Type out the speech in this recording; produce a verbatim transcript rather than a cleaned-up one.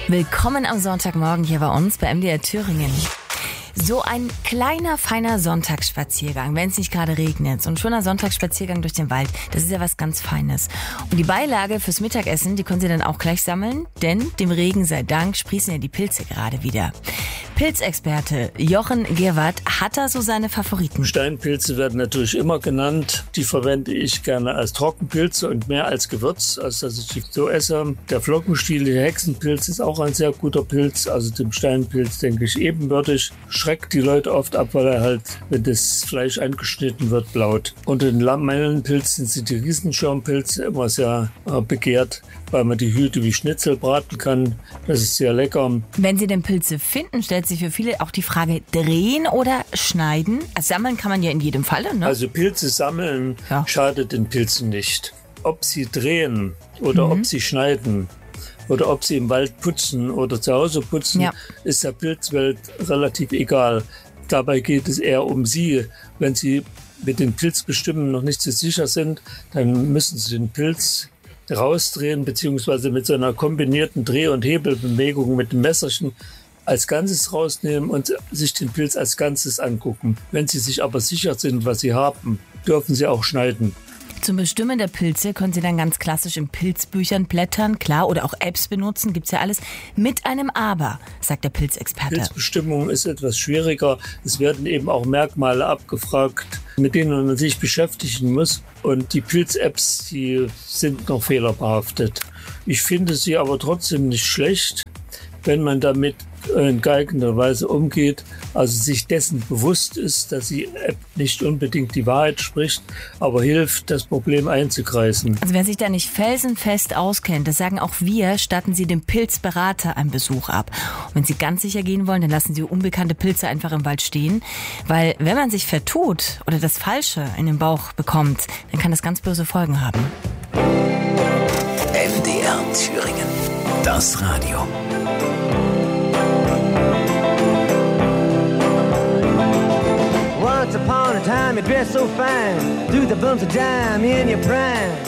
Willkommen am Sonntagmorgen hier bei uns bei M D R Thüringen. So ein kleiner, feiner Sonntagsspaziergang, wenn es nicht gerade regnet. So ein schöner Sonntagsspaziergang durch den Wald, das ist ja was ganz Feines. Und die Beilage fürs Mittagessen, die können Sie dann auch gleich sammeln, denn dem Regen sei Dank sprießen ja die Pilze gerade wieder. Pilzexperte Jochen Gerwart hat da so seine Favoriten. Steinpilze werden natürlich immer genannt. Die verwende ich gerne als Trockenpilze und mehr als Gewürz, als dass ich die so esse. Der Flockenstiel, der Hexenpilz, ist auch ein sehr guter Pilz. Also dem Steinpilz denke ich ebenbürtig. Schreckt die Leute oft ab, weil er halt, wenn das Fleisch angeschnitten wird, blaut. Unter den Lammellenpilzen sind die Riesenschirmpilze immer sehr äh, begehrt, weil man die Hüte wie Schnitzel braten kann. Das ist sehr lecker. Wenn Sie denn Pilze finden, stellt sich für viele auch die Frage, drehen oder schneiden? Also sammeln kann man ja in jedem Falle, ne? Also Pilze sammeln ja. schadet den Pilzen nicht. Ob sie drehen oder mhm. ob sie schneiden oder ob sie im Wald putzen oder zu Hause putzen, ja. ist der Pilzwelt relativ egal. Dabei geht es eher um Sie. Wenn Sie mit den Pilzbestimmungen noch nicht so sicher sind, dann müssen Sie den Pilz rausdrehen, beziehungsweise mit so einer kombinierten Dreh- und Hebelbewegung mit dem Messerchen als Ganzes rausnehmen und sich den Pilz als Ganzes angucken. Wenn Sie sich aber sicher sind, was Sie haben, dürfen Sie auch schneiden. Zum Bestimmen der Pilze können Sie dann ganz klassisch in Pilzbüchern blättern, klar, oder auch Apps benutzen, gibt's ja alles. Mit einem Aber, sagt der Pilzexperte. Pilzbestimmung ist etwas schwieriger. Es werden eben auch Merkmale abgefragt, mit denen man sich beschäftigen muss. Und die Pilz-Apps, die sind noch fehlerbehaftet. Ich finde sie aber trotzdem nicht schlecht, wenn man damit in geeigneter Weise umgeht, also sich dessen bewusst ist, dass die App nicht unbedingt die Wahrheit spricht, aber hilft, das Problem einzukreisen. Also wer sich da nicht felsenfest auskennt, das sagen auch wir, statten Sie dem Pilzberater einen Besuch ab. Und wenn Sie ganz sicher gehen wollen, dann lassen Sie unbekannte Pilze einfach im Wald stehen, weil wenn man sich vertut oder das Falsche in den Bauch bekommt, dann kann das ganz böse Folgen haben. M D R Thüringen, das Radio. Once upon a time you dressed so fine, threw the bumps of dime in your prime.